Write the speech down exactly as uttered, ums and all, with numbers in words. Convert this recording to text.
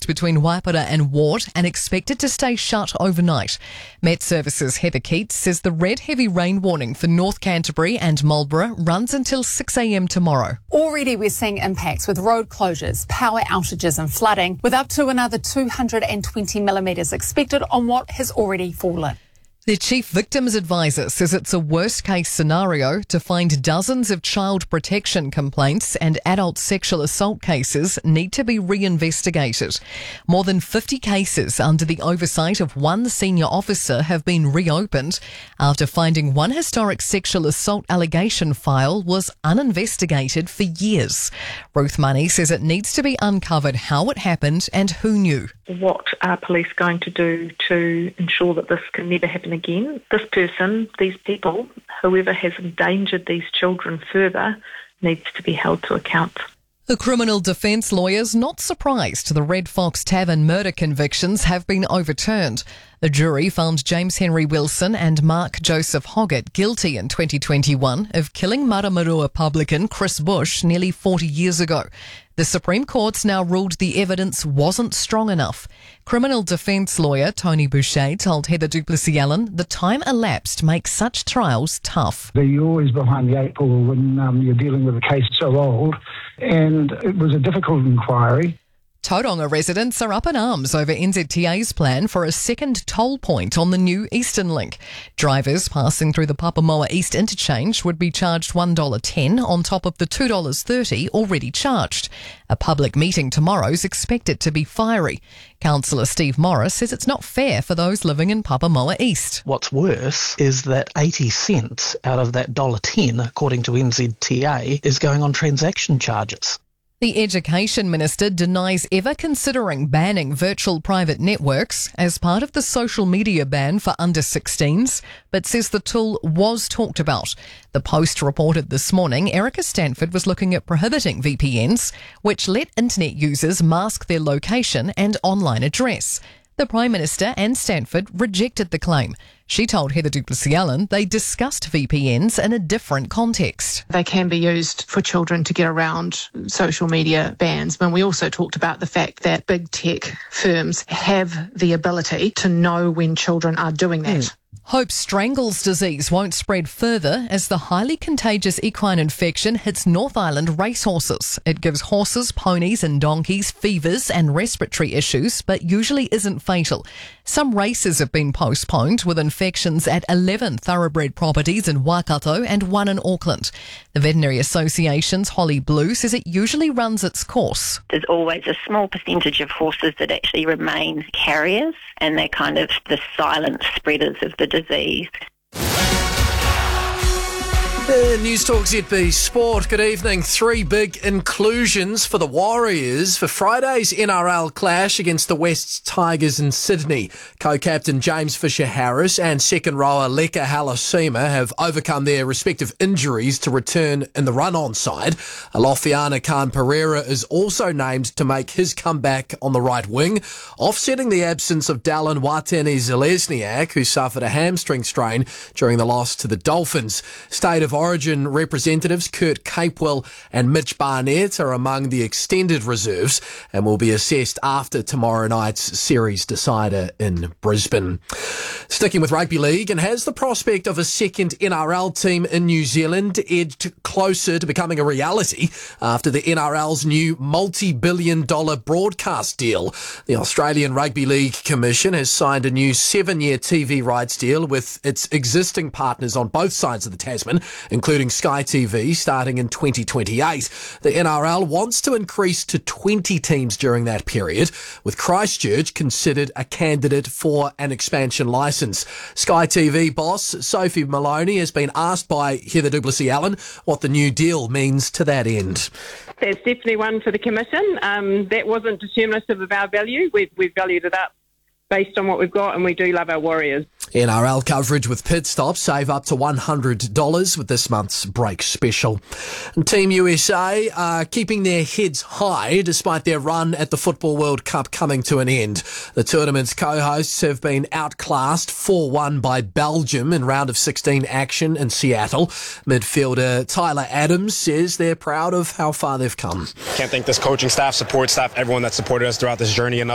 closed between Waipara and Ward and expected to stay shut overnight. Met Services Heather Keats says the red heavy rain warning for North Canterbury and Marlborough runs until six a.m. tomorrow. Already we're seeing impacts with road closures, power outages and flooding, with up to another two hundred twenty millimetres expected on what has already fallen. The Chief Victims Advisor says it's a worst-case scenario to find dozens of child protection complaints and adult sexual assault cases need to be reinvestigated. More than fifty cases under the oversight of one senior officer have been reopened after finding one historic sexual assault allegation file was uninvestigated for years. Ruth Money says it needs to be uncovered how it happened and who knew. What are police going to do to ensure that this can never happen again? This person, these people, whoever has endangered these children further, needs to be held to account. The criminal defence lawyers not surprised the Red Fox Tavern murder convictions have been overturned. The jury found James Henry Wilson and Mark Joseph Hoggett guilty in twenty twenty-one of killing Maramarua publican Chris Bush nearly forty years ago. The Supreme Court's now ruled the evidence wasn't strong enough. Criminal defence lawyer Tony Boucher told Heather Duplessis-Allen the time elapsed makes such trials tough. You're always behind the eight ball when um, you're dealing with a case so old, and it was a difficult inquiry. Tauranga residents are up in arms over N Z T A's plan for a second toll point on the new Eastern Link. Drivers passing through the Papamoa East interchange would be charged one dollar ten on top of the two dollars thirty already charged. A public meeting tomorrow is expected to be fiery. Councillor Steve Morris says it's not fair for those living in Papamoa East. What's worse is that eighty cents out of that one dollar ten, according to N Z T A, is going on transaction charges. The Education Minister denies ever considering banning virtual private networks as part of the social media ban for under sixteens, but says the tool was talked about. The Post reported this morning Erica Stanford was looking at prohibiting V P Ns, which let internet users mask their location and online address. The Prime Minister and Stanford rejected the claim. She told Heather Duplessis-Allen they discussed V P Ns in a different context. They can be used for children to get around social media bans. But we also talked about the fact that big tech firms have the ability to know when children are doing that. Mm. Hope Strangles disease won't spread further as the highly contagious equine infection hits North Island racehorses. It gives horses, ponies and donkeys fevers and respiratory issues, but usually isn't fatal. Some races have been postponed with infections at eleven thoroughbred properties in Waikato and one in Auckland. The Veterinary Association's Holly Blue says it usually runs its course. There's always a small percentage of horses that actually remain carriers, and they're kind of the silent spreaders of the disease. Uh, News Talk Z B Sport, good evening. Three big inclusions for the Warriors for Friday's N R L clash against the West Tigers in Sydney. Co-captain James Fisher-Harris and second rower Leka Halasima have overcome their respective injuries to return in the run-on side. Alofiana Khan Pereira is also named to make his comeback on the right wing, offsetting the absence of Dallin Watene-Zelezniak, who suffered a hamstring strain during the loss to the Dolphins. State of Origin representatives Kurt Capewell and Mitch Barnett are among the extended reserves and will be assessed after tomorrow night's series decider in Brisbane. Sticking with rugby league, and has the prospect of a second N R L team in New Zealand edged closer to becoming a reality after the N R L's new multi-billion dollar broadcast deal. The Australian Rugby League Commission has signed a new seven-year T V rights deal with its existing partners on both sides of the Tasman, including Sky T V, starting in twenty twenty-eight. The N R L wants to increase to twenty teams during that period, with Christchurch considered a candidate for an expansion licence. Sky T V boss Sophie Maloney has been asked by Heather Duplessis-Allen what the new deal means to that end. That's definitely one for the Commission. Um, that wasn't determinative of our value. We've, we've valued it up based on what we've got, and we do love our Warriors. N R L coverage with pit stops. Save up to one hundred dollars with this month's break special. And Team U S A are keeping their heads high despite their run at the Football World Cup coming to an end. The tournament's co-hosts have been outclassed four one by Belgium in round of sixteen action in Seattle. Midfielder Tyler Adams says they're proud of how far they've come. Can't thank this coaching staff, support staff, everyone that supported us throughout this journey enough.